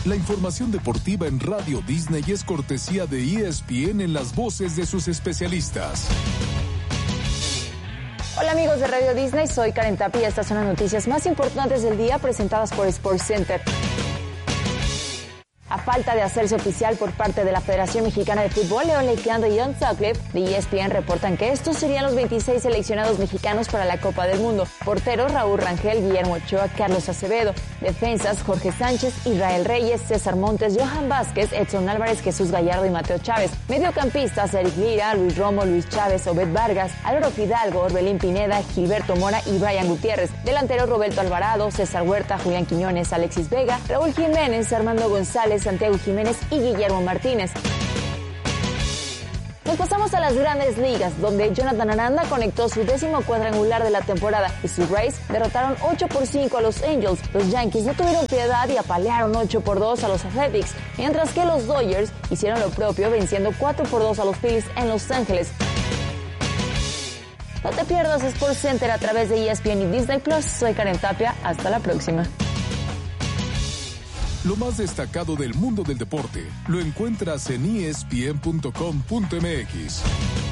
La información deportiva en Radio Disney es cortesía de ESPN en las voces de sus especialistas. Hola amigos de Radio Disney, soy Karen Tapia y estas son las noticias más importantes del día presentadas por SportsCenter. A falta de hacerse oficial por parte de la Federación Mexicana de Fútbol, Leon Lecando y John Sutcliffe de ESPN reportan que estos serían los 26 seleccionados mexicanos para la Copa del Mundo. Porteros: Raúl Rangel, Guillermo Ochoa, Carlos Acevedo. Defensas: Jorge Sánchez, Israel Reyes, César Montes, Johan Vázquez, Edson Álvarez, Jesús Gallardo y Mateo Chávez. Mediocampistas: Eric Lira, Luis Romo, Luis Chávez, Obed Vargas, Álvaro Fidalgo, Orbelín Pineda, Gilberto Mora y Brian Gutiérrez. Delanteros: Roberto Alvarado, César Huerta, Julián Quiñones, Alexis Vega, Raúl Jiménez, Armando González, Santiago Jiménez y Guillermo Martínez. Nos pasamos a las Grandes Ligas, donde Jonathan Aranda conectó su 10º cuadrangular de la temporada y sus Rays derrotaron 8-5 a los Angels. Los Yankees no tuvieron piedad y apalearon 8-2 a los Athletics, mientras que los Dodgers hicieron lo propio venciendo 4-2 a los Phillies en Los Ángeles. No te pierdas SportsCenter a través de ESPN y Disney Plus. Soy Karen Tapia, hasta la próxima. Lo más destacado del mundo del deporte lo encuentras en ESPN.com.mx.